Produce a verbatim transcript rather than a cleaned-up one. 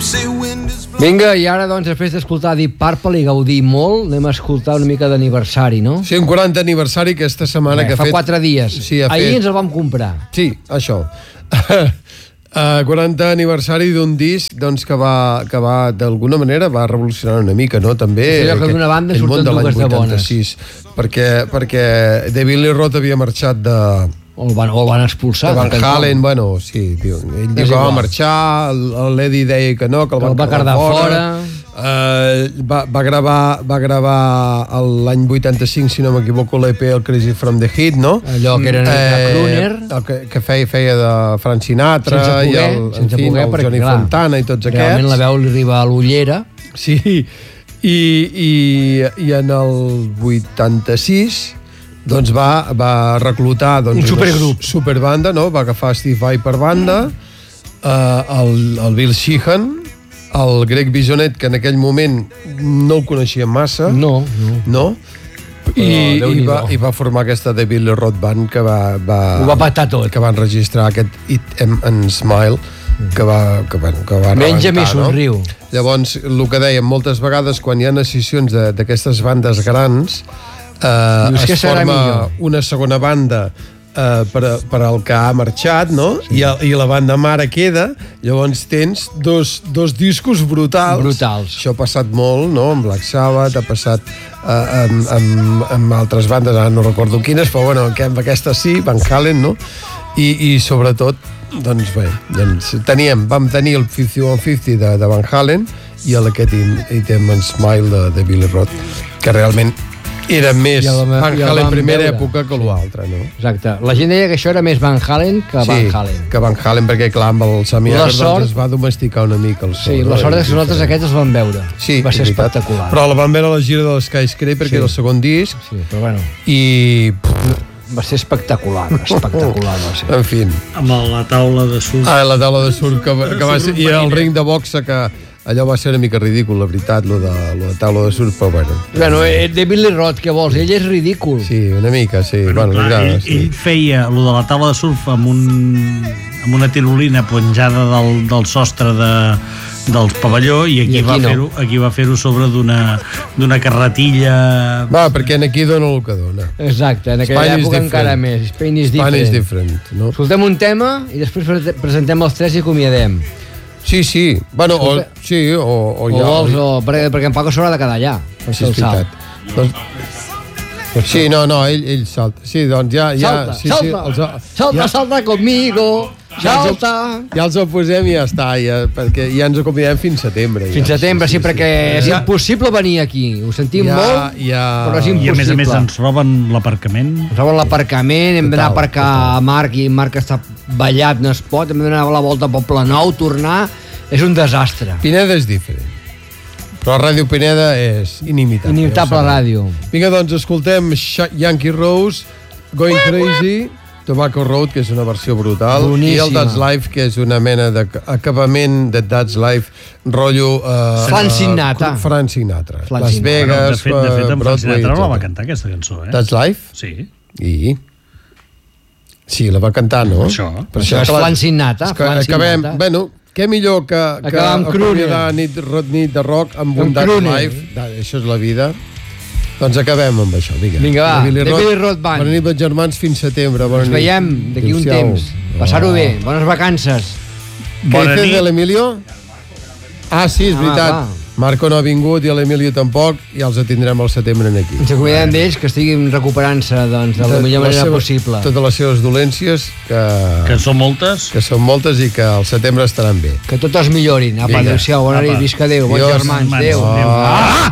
Vinga, i ara, doncs, després d'escoltar Deep Purple i gaudir molt, anem a escoltar una mica d'aniversari, no? Sí, un quaranta aniversari aquesta setmana Bé, que ha fa fet... Fa quatre dies. Sí, ha Ahir fet... ens el vam comprar. Sí, això. Uh, quaranta aniversari d'un disc doncs, que va, que va d'alguna manera va revolucionar una mica, no? També sí, que d'una banda surten dues de bones, perquè, perquè David Lee Roth havia marxat de o el van, o el van expulsar de Van Halen, bueno, sí, tio, ell diu que va marxar, l'Eddie deia que no, que el que van el va cardar fora, fora. Uh, va, va gravar va gravar l'any vuitanta-cinc, si no m'equivoco, l'E P El Crazy From The Heat, no? Allò que era eh, crooner, el que, que feia, feia de Frank Sinatra sense poder, i el, sense en fi, poder, el perquè, Johnny clar, Fontana i tots aquests. Realment la veu li arriba a l'ullera. Sí, i, i, i en el vuitanta-sis doncs va, va reclutar doncs, un supergrup, superbanda, no? Va agafar Steve Vai per banda, eh, el, el Bill Sheehan, el Greg Bisonet, que en aquell moment no el coneixíem massa, no, no, no? I, i, va, i va formar aquesta David Lee Roth Band que va, va, ho va patar tot, que van registrar aquest It Em and Smile que va, que, bueno, que va menja mi somriu, no? Llavors, el que dèiem moltes vegades quan hi ha escissions d'aquestes bandes grans, eh, Dius, es forma una segona banda eh, per, per al que ha marxat, no? Sí. I, I la banda mare queda, llavors tens dos, dos discos brutals. brutals. Això ha passat molt, no? Amb Black Sabbath, ha passat eh, amb, amb, amb altres bandes, ara no recordo quines, però bueno, amb aquesta sí, Van Halen, no? I, i sobretot, doncs bé, doncs teníem, vam tenir el cinquanta-un cinquanta de, de Van Halen i aquest It Em and Smile de, de Billy Roth, que realment era més ja la, Van Halen ja primera veure. època que l'altra, no? Exacte. La gent deia que això era més Van Halen que sí, Van Halen. que Van Halen, perquè clar, amb el Sammy Hagar sort... doncs, es va domesticar una mica el so. Sí, no? la sort és que nosaltres aquests els vam veure. Sí, va ser espectacular. Però la vam veure a la gira del Skyscraper, sí, que era el segon disc. Sí, però bueno. I... va ser espectacular, espectacular va ser. En fi. Amb la taula de surf. Ah, la taula de surf, que, que va ser... I el ring de boxa, que allò va ser una mica ridícul, la veritat, lo de, lo de taula de surf, però bueno. Bueno, eh, David Lee Roth, què vols? Ell és ridícul. Sí, una mica, sí. Però, bueno, clar, grava, ell, sí. ell feia lo de la taula de surf amb, un, amb una tirolina penjada del, del sostre de, del pavelló i aquí, I aquí va no. fer-ho aquí va fer-ho sobre d'una d'una carretilla. Va, perquè en aquí dona el que dona. Exacte, en aquella Spain època encara més. Spain is different. Spain is different, no? Escoltem un tema i després presentem els tres i acomiadem. Sí, sí. Bueno, o, sí, o, o, o ja... vols, o, perquè, perquè en Paco s'haurà de quedar allà. Sí, és veritat. Doncs, sí, no, no, ell, ell salta. Sí, doncs ja... ja salta, sí, salta, sí, els, salta, ja, salta conmigo, salta. Ja els ho posem i ja està, ja, perquè ja ens acomiadem fins setembre. Fins ja, setembre, sí, sí, sí perquè sí. és ja, impossible venir aquí. Ho sentim ja, molt, ja, però és impossible. I a més a més ens roben l'aparcament. Ens roben l'aparcament, hem d'anar a aparcar a Marc i Marc està ballat, no es pot, hem d'anar a la volta a Poble Nou, tornar... És un desastre. Pineda és diferent. Però la Ràdio Pineda és inimitable. Inimitable ràdio. Vinga, doncs, escoltem Yankee Rose, Going Crazy, Tobacco Road, que és una versió brutal, boníssima. I el That's Life, que és una mena d'acabament de That's Life, rotllo... Uh, Frank Sinatra. Uh, Frank Sinatra. Frank Las Vegas, bueno, de fet, de fet, en Frank Sinatra la va tot. cantar, aquesta cançó, eh? That's Life? Sí. I... Sí, la va cantar, no? Això. Per això, això és Frank Sinatra. Acabem, bueno... Què millor que, que acomiadar nit, nit de rock amb un That's Life, això és la vida. Doncs acabem amb això, vinga. Vinga, va, David Roth Band. Bona nit, germans, fins setembre. Bona Ens nit. veiem d'aquí un temps. Passar-ho bé, bones vacances. Què dices de l'Emilio? Ah, sí, és ah, veritat. va. Marco no ha vingut i l'Emilio tampoc, i els atindrem al setembre aquí. Ens acomiadem d'ells, que estiguin recuperant-se doncs, de la millor manera seva, possible. Totes les seves dolències, que... Que són moltes. Que són moltes i que al setembre estaran bé. Que totes millorin. Apa, adéu-siau, bona nit, visca Déu, bons germans, Déu. Ah!